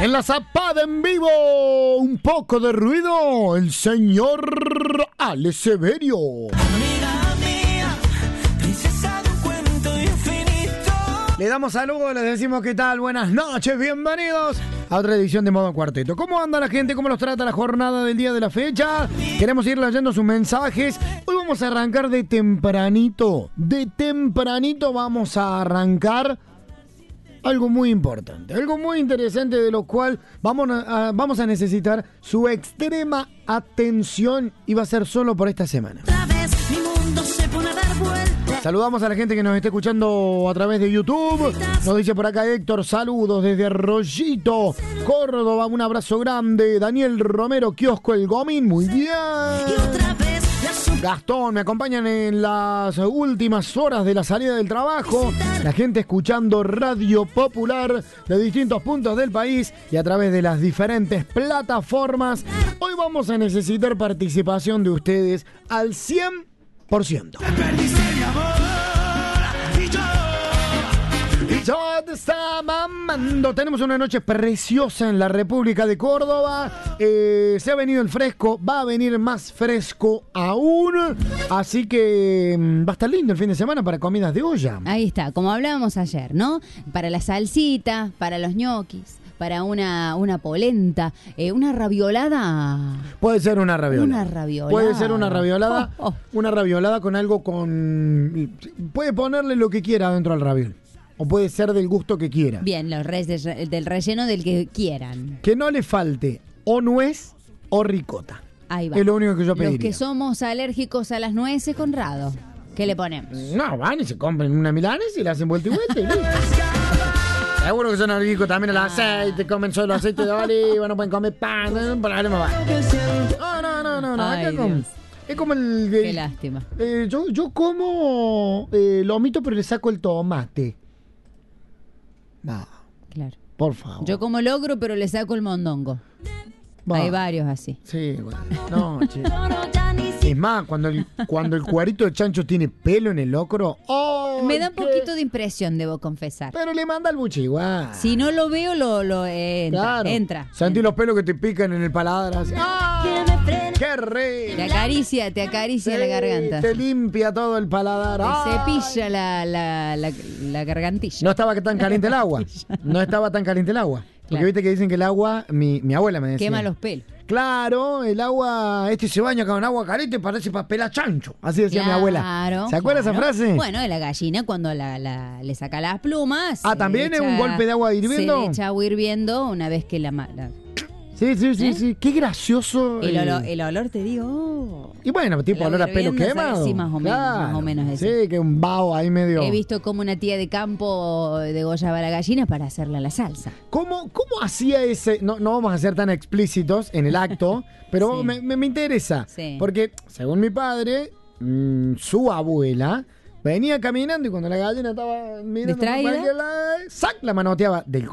En la zapada en vivo, un poco de ruido, el señor Ale Severio. Amiga mía, princesa de un cuento infinito. Le damos saludos, les decimos qué tal, buenas noches, bienvenidos a otra edición de Modo Cuarteto. ¿Cómo anda la gente? ¿Cómo los trata la jornada del día de la fecha? Queremos ir leyendo sus mensajes. Hoy vamos a arrancar de tempranito. De tempranito vamos a arrancar algo muy importante, algo muy interesante, de lo cual vamos a necesitar su extrema atención, y va a ser solo por esta semana. Otra vez mi mundo se pone a dar vueltas. Saludamos a la gente que nos está escuchando a través de YouTube. Nos dice por acá Héctor, saludos desde Arroyito, Córdoba, un abrazo grande. Daniel Romero, Kiosco El Gomín, muy bien. Y otra vez Gastón, me acompañan en las últimas horas de la salida del trabajo. La gente escuchando Radio Popular de distintos puntos del país y a través de las diferentes plataformas. Hoy vamos a necesitar participación de ustedes al 100%. Yo te estaba amando. Tenemos una noche preciosa en la República de Córdoba. Se ha venido el fresco, va a venir más fresco aún. Así que va a estar lindo el fin de semana para comidas de olla. Ahí está, como hablábamos ayer, ¿no? Para la salsita, para los ñoquis, para una polenta, una raviolada. Puede ser una raviolada. Una raviolada. Puede ser una raviolada. Oh. Una raviolada con algo con... Puede ponerle lo que quiera dentro al raviol. O puede ser del gusto que quiera. Bien, los del relleno del que quieran. Que no le falte o nuez o ricota. Ahí va. Es lo único que yo pediría. Los que somos alérgicos a las nueces, Conrado, ¿qué le ponemos? No, van y se compran una milanesa y la hacen vuelta y vuelta y listo. Seguro que son alérgicos también al aceite, comen solo aceite de oliva, no pueden comer pan, no, problema va. No. Ay, Acá como, Dios. es como el... Qué lástima. Yo como lomito, pero le saco el tomate. No, Claro. por favor. Yo como logro, pero le saco el mondongo. Va. Hay varios así. Sí, bueno. No, che. Es más, cuando el cuerito de chancho tiene pelo en el locro, ¡oh! Me da un poquito de impresión, debo confesar. Pero le manda el buche igual. Si no lo veo, lo entra. Claro. Entra. Sentí los pelos que te pican en el paladar así. ¡Ah! ¡Qué rico! Te acaricia la garganta. Te limpia todo el paladar. Te cepilla la gargantilla. No estaba tan caliente el agua. No estaba tan caliente el agua. Porque Claro. viste que dicen que el agua, mi abuela me decía. Quema los pelos. Claro, el agua, se baña con agua caliente, parece para pelar chancho. Así decía mi abuela. Claro, ¿Se acuerda esa frase? Bueno, de la gallina cuando le saca las plumas. Ah, ¿también es un golpe de agua hirviendo? Se le echa agua hirviendo una vez que la Sí. Qué gracioso. el olor, te digo. Y bueno, tipo el olor a agua pelo hirviendo, quemado. sí, más o menos eso. Sí, que un vaho ahí medio. He visto como una tía de campo degollaba la gallina para hacerle la salsa. ¿Cómo hacía ese? No vamos a ser tan explícitos en el acto, pero Sí. me interesa. Sí. Porque, según mi padre, su abuela venía caminando y cuando la gallina estaba mirando ¿Distraída? para cualquier lado, ¡sac! La manoteaba del